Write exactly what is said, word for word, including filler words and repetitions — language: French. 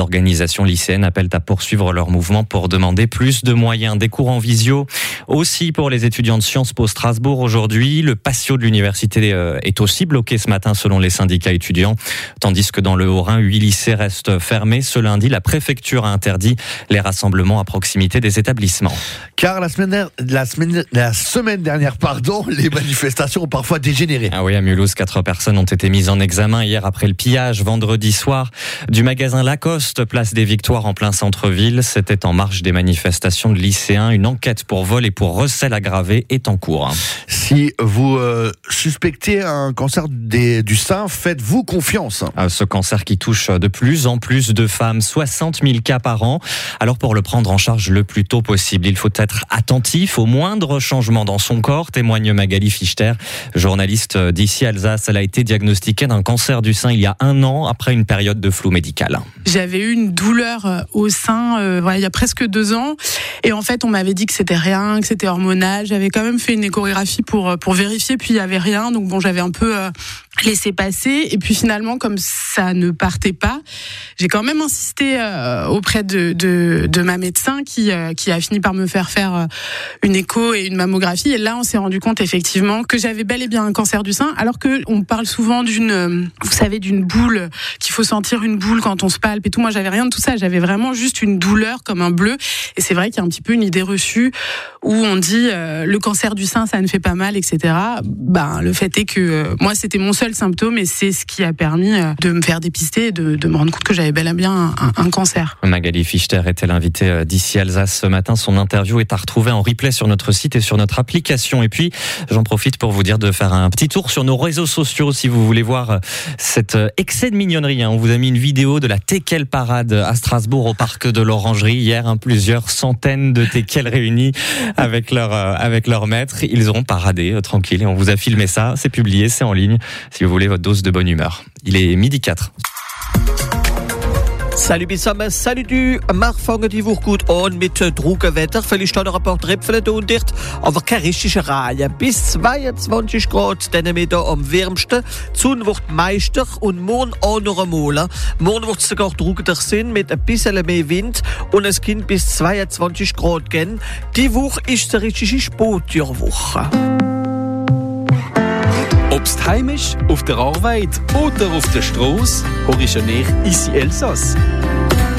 organisations lycéennes appellent à poursuivre leur mouvement pour demander plus de moyens. Des cours en visio aussi pour les étudiants de Sciences Po Strasbourg aujourd'hui. Le patio de l'université est aussi bloqué ce matin selon les syndicats étudiants. Tandis que dans le Haut-Rhin, huit lycées restent fermés. Ce lundi, la préfecture a interdit les rassemblements à proximité des établissements. Car la semaine, der- la semaine, la semaine dernière, pardon, les manifestations ont parfois dégénéré. Ah oui, à Mulhouse, quatre personnes ont été mises en examen hier après le pillage vendredi soir du magasin Lacoste, place des Victoires en plein centre-ville. C'était en marge des manifestations de lycéens. Une enquête pour vol et pour recel aggravé est en cours. Si vous euh, suspectez un cancer des, du sein, faites-vous confiance. Ce cancer qui touche de plus en plus de femmes, soixante mille cas par an. Alors pour le prendre en charge le plus tôt possible, il faut être attentif au moindre changement dans son corps, témoigne Magali Fichter, journaliste d'ici Alsace. Elle a été diagnostiquée d'un cancer du sein il y a un an après une période de flou médical. J'avais eu une douleur au sein euh, voilà, il y a presque deux ans et en fait on m'avait dit que c'était rien, que c'était hormonal. J'avais quand même fait une échographie pour, pour vérifier, puis il n'y avait rien, donc bon j'avais un peu euh, laissé passer et puis finalement comme ça ne partait pas, j'ai quand même insisté euh, auprès de, de, de ma médecin qui, euh, qui a fini par me faire faire euh, une écho et une mammographie et là on s'est rendu compte effectivement que j'avais bel et bien un cancer du sein alors qu'on parle souvent d'une, euh, vous savez, d'une boule, qu'il faut sentir une boule quand on se palpe et tout. Moi j'avais rien de tout ça, j'avais vraiment juste une douleur comme un bleu et c'est vrai qu'il y a un petit peu une idée reçue où on dit euh, le cancer du sein ça ne fait pas mal, et cetera. Ben, le fait est que euh, moi c'était mon seul symptôme et c'est ce qui a permis euh, de me faire dépister et de, de me rendre compte que j'avais bel et bien un, un, un cancer. Magali Fichter était l'invitée d'ici Alsace ce matin. Son interview est à retrouver en replay sur notre site et sur notre application. Et puis, j'en profite pour vous dire de faire un petit tour sur nos réseaux sociaux si vous voulez voir cet excès de mignonnerie. On vous a mis une vidéo de la Teckel Parade à Strasbourg au parc de l'Orangerie. Hier, hein, plusieurs centaines de Teckel réunis avec leur, euh, avec leur maître. Ils auront paradé euh, tranquille et on vous a filmé ça. C'est publié, c'est en ligne si vous voulez votre dose de bonne humeur. Il est midi quatre. Salut zusammen, salut du. Mach fangen die Woche gut an mit Druckenwetter. Vielleicht noch ein paar Tröpfchen da und dort, aber keine richtige Reihe. Bis zweiundzwanzig Grad, dann wir da am wärmsten. Die Sonne wird Meister und morgen auch noch einmal. Morgen wird es sogar trockener sein mit ein bisschen mehr Wind und es kann bis zweiundzwanzig Grad gehen. Die Woche ist eine richtige Sportjahrwoche. Ob's heimisch, auf der Arbeit oder auf der Straße, hörst du nicht Easy Elsass.